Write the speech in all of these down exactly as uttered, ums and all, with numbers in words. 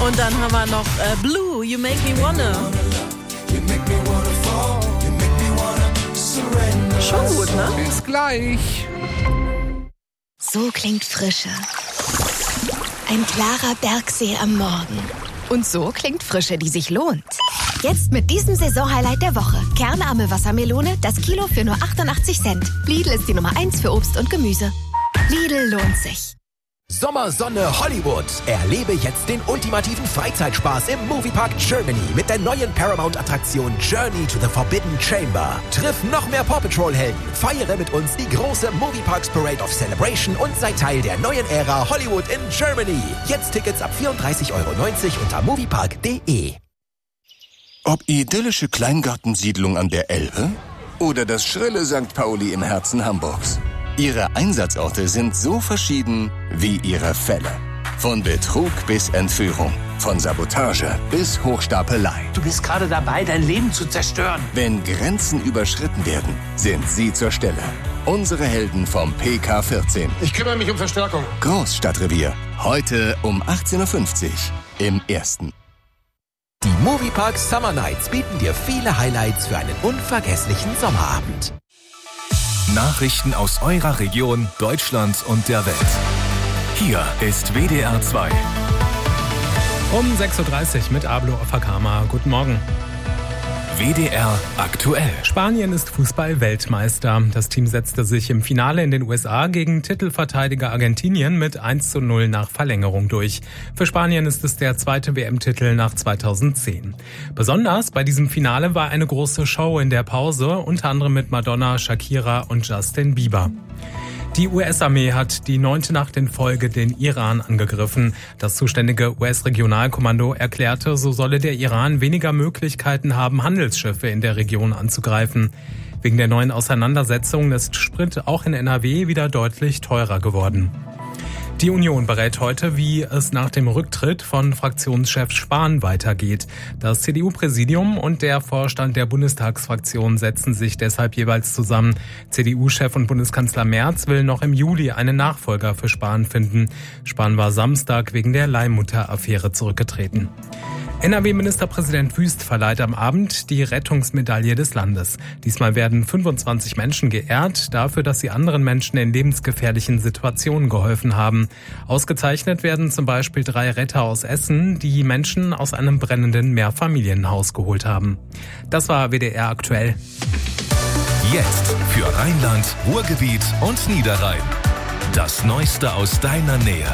Und dann haben wir noch äh, Blue, You Make Me Wanna. Schon gut, ne? Bis gleich. So klingt Frische. Ein klarer Bergsee am Morgen. Und so klingt Frische, die sich lohnt. Jetzt mit diesem Saisonhighlight der Woche. Kernarme Wassermelone, das Kilo für nur achtundachtzig Cent. Lidl ist die Nummer eins für Obst und Gemüse. Lidl lohnt sich. Sommersonne Hollywood. Erlebe jetzt den ultimativen Freizeitspaß im Moviepark Germany mit der neuen Paramount-Attraktion Journey to the Forbidden Chamber. Triff noch mehr Paw Patrol-Helden, feiere mit uns die große Movieparks Parade of Celebration und sei Teil der neuen Ära Hollywood in Germany. Jetzt Tickets ab vierunddreißig Euro neunzig unter moviepark punkt de. Ob idyllische Kleingartensiedlung an der Elbe oder das schrille Sankt Pauli im Herzen Hamburgs. Ihre Einsatzorte sind so verschieden wie ihre Fälle. Von Betrug bis Entführung, von Sabotage bis Hochstapelei. Du bist gerade dabei, dein Leben zu zerstören. Wenn Grenzen überschritten werden, sind sie zur Stelle. Unsere Helden vom P K vierzehn. Ich kümmere mich um Verstärkung. Großstadtrevier. Heute um achtzehn Uhr fünfzig im Ersten. Die Moviepark Summer Nights bieten dir viele Highlights für einen unvergesslichen Sommerabend. Nachrichten aus eurer Region, Deutschland und der Welt. Hier ist W D R zwei. Um sechs Uhr dreißig mit Ablo Ofakama. Guten Morgen. W D R aktuell. Spanien ist Fußball-Weltmeister. Das Team setzte sich im Finale in den U S A gegen Titelverteidiger Argentinien mit eins zu null nach Verlängerung durch. Für Spanien ist es der zweite W M-Titel nach zweitausendzehn. Besonders bei diesem Finale war eine große Show in der Pause, unter anderem mit Madonna, Shakira und Justin Bieber. Die U S-Armee hat die neunte Nacht in Folge den Iran angegriffen. Das zuständige U S-Regionalkommando erklärte, so solle der Iran weniger Möglichkeiten haben, Handelsschiffe in der Region anzugreifen. Wegen der neuen Auseinandersetzungen ist Sprit auch in N R W wieder deutlich teurer geworden. Die Union berät heute, wie es nach dem Rücktritt von Fraktionschef Spahn weitergeht. Das C D U-Präsidium und der Vorstand der Bundestagsfraktion setzen sich deshalb jeweils zusammen. C D U-Chef und Bundeskanzler Merz will noch im Juli einen Nachfolger für Spahn finden. Spahn war Samstag wegen der Leihmutter-Affäre zurückgetreten. N R W-Ministerpräsident Wüst verleiht am Abend die Rettungsmedaille des Landes. Diesmal werden fünfundzwanzig Menschen geehrt, dafür, dass sie anderen Menschen in lebensgefährlichen Situationen geholfen haben. Ausgezeichnet werden zum Beispiel drei Retter aus Essen, die Menschen aus einem brennenden Mehrfamilienhaus geholt haben. Das war W D R aktuell. Jetzt für Rheinland, Ruhrgebiet und Niederrhein. Das Neueste aus deiner Nähe.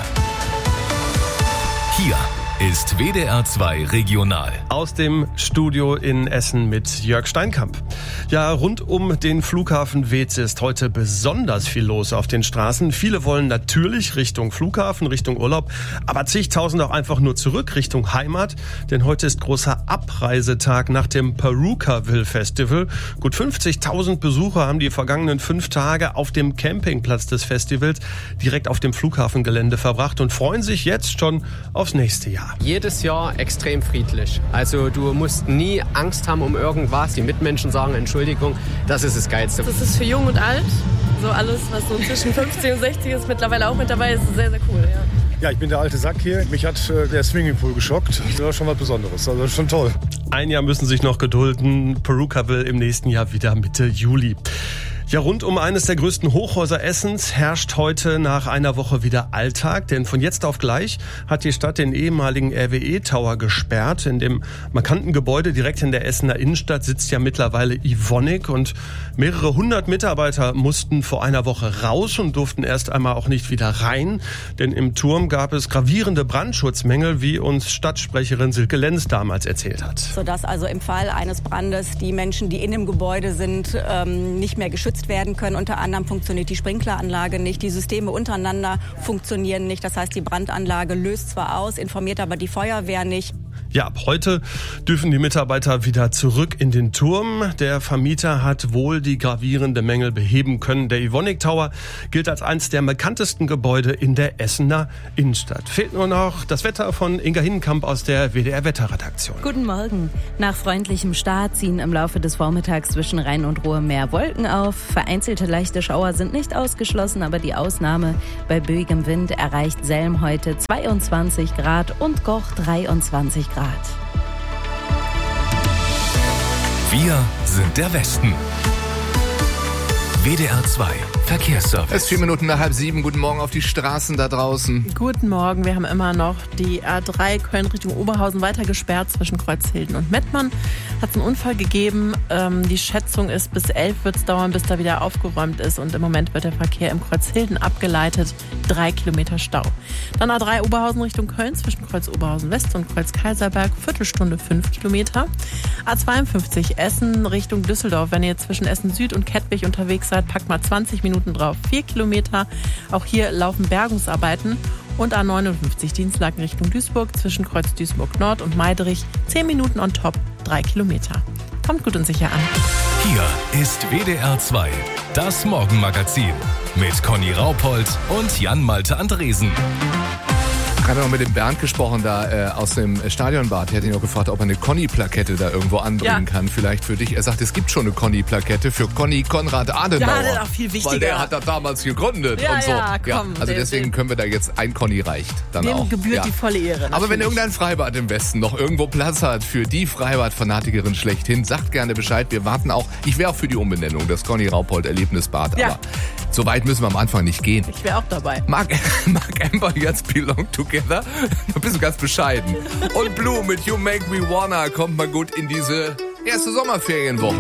Hier ist W D R zwei Regional. Aus dem Studio in Essen mit Jörg Steinkamp. Ja, rund um den Flughafen Weetz ist heute besonders viel los auf den Straßen. Viele wollen natürlich Richtung Flughafen, Richtung Urlaub, aber zigtausend auch einfach nur zurück Richtung Heimat. Denn heute ist großer Abreisetag nach dem Purukaville Festival. Gut fünfzigtausend Besucher haben die vergangenen fünf Tage auf dem Campingplatz des Festivals direkt auf dem Flughafengelände verbracht und freuen sich jetzt schon aufs nächste Jahr. Jedes Jahr extrem friedlich. Also du musst nie Angst haben um irgendwas. Die Mitmenschen sagen Entschuldigung, das ist das Geilste. Das ist für jung und alt. So alles, was so zwischen fünfzig und sechzig ist, mittlerweile auch mit dabei, ist sehr, sehr cool. Ja. Ja, ich bin der alte Sack hier. Mich hat äh, der Swimmingpool geschockt. Das war schon was Besonderes. Also schon toll. Ein Jahr müssen sich noch gedulden. Purukaville im nächsten Jahr wieder Mitte Juli. Ja, rund um eines der größten Hochhäuser Essens herrscht heute nach einer Woche wieder Alltag, denn von jetzt auf gleich hat die Stadt den ehemaligen R W E-Tower gesperrt. In dem markanten Gebäude direkt in der Essener Innenstadt sitzt ja mittlerweile Evonik und mehrere hundert Mitarbeiter mussten vor einer Woche raus und durften erst einmal auch nicht wieder rein, denn im Turm gab es gravierende Brandschutzmängel, wie uns Stadtsprecherin Silke Lenz damals erzählt hat. Sodass also im Fall eines Brandes die Menschen, die in dem Gebäude sind, ähm, nicht mehr geschützt werden können. Unter anderem funktioniert die Sprinkleranlage nicht, die Systeme untereinander funktionieren nicht. Das heißt, die Brandanlage löst zwar aus, informiert aber die Feuerwehr nicht. Ja, ab heute dürfen die Mitarbeiter wieder zurück in den Turm. Der Vermieter hat wohl die gravierenden Mängel beheben können. Der Evonik Tower gilt als eines der bekanntesten Gebäude in der Essener Innenstadt. Fehlt nur noch das Wetter von Inga Hinnenkamp aus der W D R-Wetterredaktion. Guten Morgen. Nach freundlichem Start ziehen im Laufe des Vormittags zwischen Rhein und Ruhr mehr Wolken auf. Vereinzelte leichte Schauer sind nicht ausgeschlossen, aber die Ausnahme: bei böigem Wind erreicht Selm heute zweiundzwanzig Grad und Goch dreiundzwanzig Grad. Wir sind der Westen. W D R zwei Verkehrsservice. Es ist vier Minuten nach halb sieben. Guten Morgen auf die Straßen da draußen. Guten Morgen. Wir haben immer noch die A drei Köln Richtung Oberhausen weiter gesperrt zwischen Kreuzhilden und Mettmann. Hat es einen Unfall gegeben. Ähm, die Schätzung ist, bis elf wird es dauern, bis da wieder aufgeräumt ist. Und im Moment wird der Verkehr im Kreuzhilden abgeleitet. Drei Kilometer Stau. Dann A drei Oberhausen Richtung Köln zwischen Kreuz Oberhausen West und Kreuz Kaiserberg. Viertelstunde fünf Kilometer. A zweiundfünfzig Essen Richtung Düsseldorf. Wenn ihr zwischen Essen Süd und Kettwig unterwegs seid, packt mal zwanzig Minuten drauf. Vier Kilometer. Auch hier laufen Bergungsarbeiten. Und A neunundfünfzig Dienstlaken Richtung Duisburg zwischen Kreuz Duisburg Nord und Meiderich. Zehn Minuten on top. Drei Kilometer. Kommt gut und sicher an. Hier ist W D R zwei, das Morgenmagazin mit Conny Raupold und Jan-Malte Andresen. Ich habe noch mit dem Bernd gesprochen, da äh, aus dem Stadionbad. Er hat ihn auch gefragt, ob er eine Conny-Plakette da irgendwo anbringen ja. kann. Vielleicht für dich. Er sagt, es gibt schon eine Conny-Plakette für Conny Konrad Adenauer. Ja, das ist auch viel wichtiger. Weil der hat das damals gegründet ja, und so. Ja, komm, ja, also deswegen können wir da jetzt ein Conny reicht. Dann Dem auch. gebührt ja. die volle Ehre. Natürlich. Aber wenn irgendein Freibad im Westen noch irgendwo Platz hat für die Freibad-Fanatikerin schlechthin, sagt gerne Bescheid. Wir warten auch. Ich wäre auch für die Umbenennung, das Conny Raupold Erlebnisbad. Ja. Aber so weit müssen wir am Anfang nicht gehen. Ich wäre auch dabei. Mark, Mark Amber jetzt Belong Together. Ein bisschen ganz bescheiden. Und Blue mit You Make Me Wanna kommt mal gut in diese erste Sommerferienwoche.